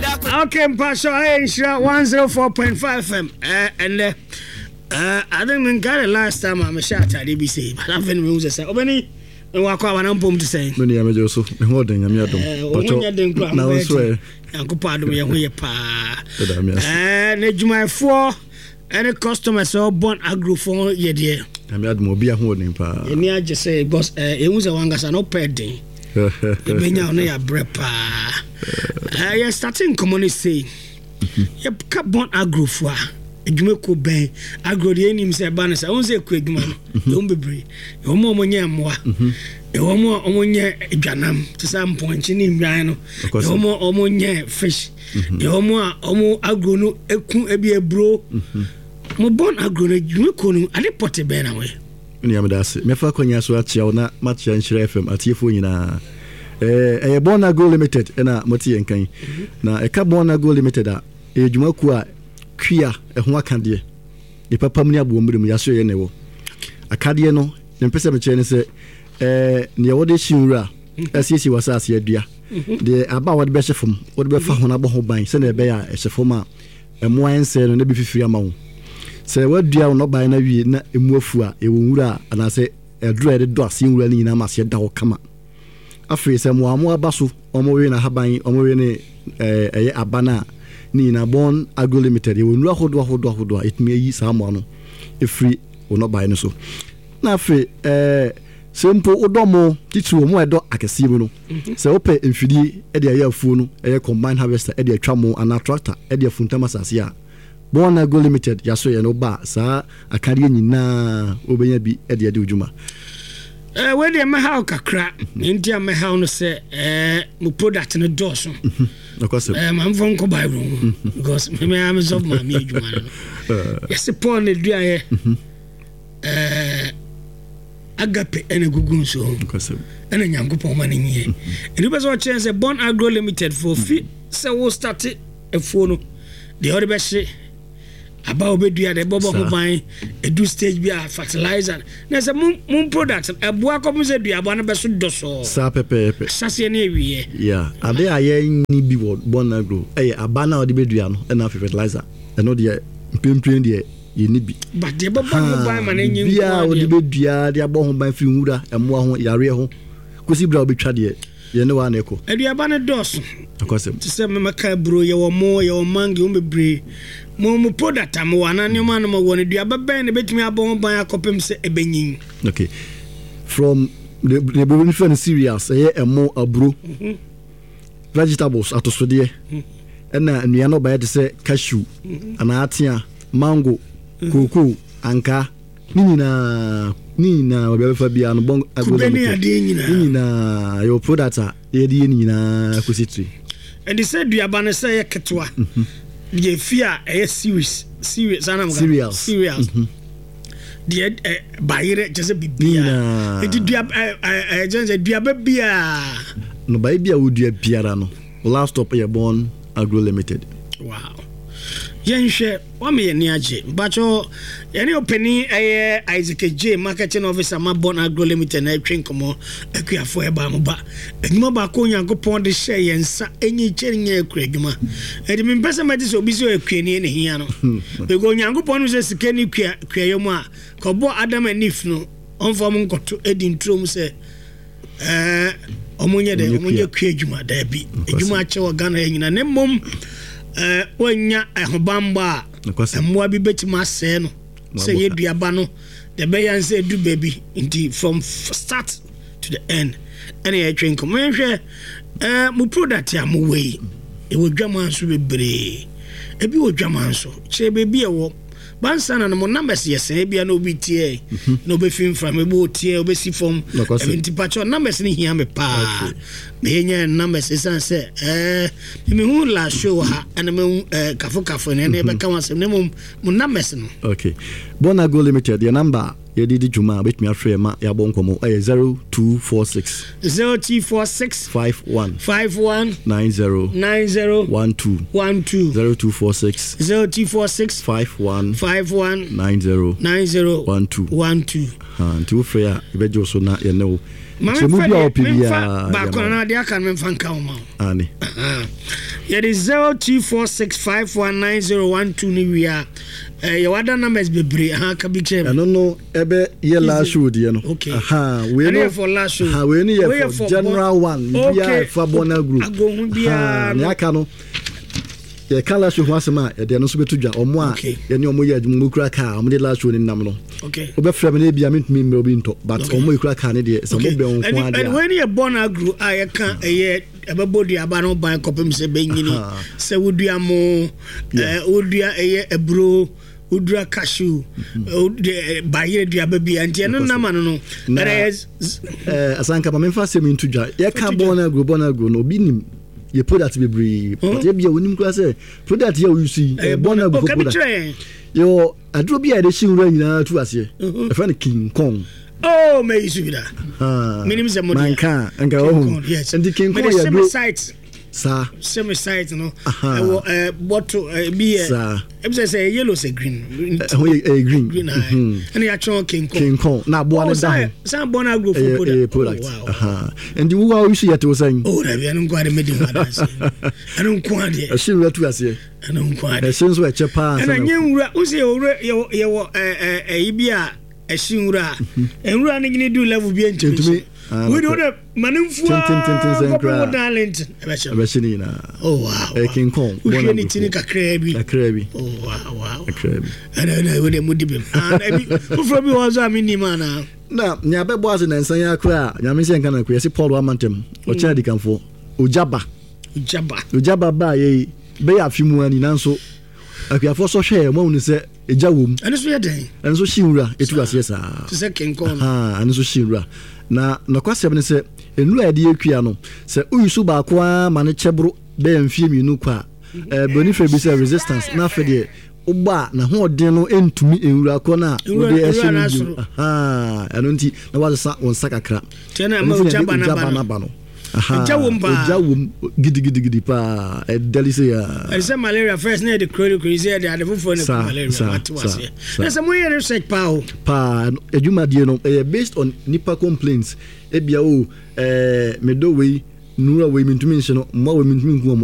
Okay, Pastor, I 104.5 FM. And I think got it last time I'm a shot at ABC. But I've been music. Obeni, and walk out and I'm to say. Many am also holding a miadum. Now I swear. Uncle Pardon me, we pa. And it's my 4 and a customer so born agro for ye dear. I'm at Mobia holding pa. And I just say, boss, it was a one gas and no petting. Benya na ya brepa. Ya starting community. Ya carbon agro for. Edwuma ko ben agro de enim se ba na se won se ku edwuma no. Yo bebre. Yo mo nya moa. Yo mo nya edwanam. Ti sam ponchi ni mbran no. Yo mo nya fish. Yo mo agro no eku ebi ebro. Mo bon agro na edwuma ko no ade pote ben na we. Ni amdase me fa konya so atia na matcha nhyira FM atiefo nyina Bona Go Limited na moti enkan na eka Bona Go Limited a edwuma ku a kwia ho akade e papa mni abomrem yaso ye newo akade no ne pese me chene se ne wode shinwura asiesi wasase adua de aba wode be hyefom wode be fa ho na bo ho ban se na ebe ya hyefom a emo anse no na bi fifiri amawo se wadua no ban na wie na emu afu a ewunwura anase edro ede do ase nwura ni na ma se da ho kama afre se mo amo abaso omo we na haban omo we ne eye abana ni na Bon Agro Limited ewunwura hodo etime yi samo no efri ono ban no so na afre sempo odomo titru mo edo akese mu no se ope mfidi ede aya afu no eye combine harvester ede atwa mo ana tractor ede afuntama sase a Bon Agro Limited yaso ye no ba sa akari nyina obenya bi ede ujuma we dey me how kakra ntia me how no say mo product no doso I'm from Kobai because me am of my ejuma no yes upon the dua agape ene gugun so ene nyankopon ma nyi eni be so chance Bon Agro Limited for fit say we start a phone the other best about obedua de bobo ho ban edu stage bi a fertilizer na say mun product eboa kom say dua abo na be so doso sa pepe sase na ewie yeah ade aye ni bi Bon Agro abana ode bedua no na fertilizer eno de mpempem de ye ni bi but de bobo ho ban ma na nyi bia ode bedua de abo ho ban fi nwura emo ho yare ho kosi bra obetwa de ye ne wa na eko edua ba na doso akosem ti say me maka bro ye wo mo ye wo mangi wo bebre mo product am wana ne ma no mo woni dua baba ne betimi abon ban akopem se ebenyin okay from the different cereals emo abro vegetables atosode na nua no ba ye se cashew ana atia mango cocoa anka nina obefa bia no Bon Agro Limited nina your product ye di nina kositri and they said dua ba ne say ye ketwa the fear series cereals the bayire just bibia it dua just dua bibia no bibia wo dua biara no last stop ye Bon Agro Limited wow yenhwe wa me ni age bacho yani openi Isaac J marketing officer ma Bon Agro Limited na twenkomo akuafo e ba mo ba adwuma ba ko nyankopon de hye yensa enyi kyerinye akuadwuma edi me mpesa ma dise obi so akuani ne hia no be go nyankopon no se sikani kuayom a kobo Adam and Eve no onfo mo nkoto edi ntrom se omonye de omonye kuadwuma da bi adwuma a che wo Ghana nyina ne mom wanya ehobamba emwa bi betima se no se yeduaba no de be yan se du baby inti from start to the end any e train come hwe mu product ya mu we e wo dwaman so bebre e bi wo dwaman so che baby e wo bansana no numbers yes e bia no bi tie no be film from e bo tie o be si from inti pacho numbers ni hia me pa me nya numbers isan se me hu la show ha and me kafo ne be ka wasem ne mu numbers no okay Bon Agro Limited your number ye di juma bet me afre ma ya bon komo 0246 51 90 12 0246 51 90 12 nti wo frɛ a ibejo so na ye ne wo Sɛ mu bia opibia ba kona dia kan me fan ka ma ani it is 0246519012 ni wia your other numbers bebre ha ka bi chem no ebe ye last show die no we no for last show we no ye for general one bia for bona group ago bia ni aka no ye ka last show ho asema e de no so betu dwa omo a ye ne omo ye adwum kura ka omo de last show ni nam no obe frame na bia mentumi me obi nto but omo kura ka ne de so mo be on kwa de and when you bona group I can ye ebebodi aba no ban kopem se benyini se wodua mo wodua eye ebro wodua cashew bayire dua baby anti no nama no asanka ma memfa se mintu dwa ye ka bona group no obi nim ye product bebre but ye bia wonim kura se product ye uyusi bona group product yo adro bia de shinwura nyina tu ase e fa ne King Kong oh me isubida minim se mo manka anga oh and King Kong ya do sa same site no bottle be sa e say yellow say green green and ya chon King Kong na bo na da some bona group product and you are you yet was saying oh na bia no kwa de medi madas anu kwa de shinwura tu ase anu kwa de since we chepa and nyewura o say ye wo bia eshinwura enwura ne gine do level bi entimi we do the manimfu talent abashini na oh wow King Kong bona ni tini kakrebi oh wow ana we de mudibem and for me was amini mana na nya be boaz na nsan ya kra nya me sen kana kra si Paul Amantem o cha di kanfo ojaba ba ye be ya fimu ani nanso akuafo so hwe mo unu se eja wom ane so yeden ane so shinwura etu ase sa to se King Kong ane so shinwura na kwasem ne se enura ade akua no se uyusu ba kwa ma ne chebro be mfie mienu kwa bonife bi se resistance na afede uba na ho den no entumi enwura ko na ode ehye ano nti na wasa on sakakra tena ma ujaba na ba no jawum gidi pa delise ya ese malaria first na the crazy there the for malaria what was here na some way research pa ejuma die no based on nipa complaints ebia o medo we nura we mintumi nse no mo we mintumi nku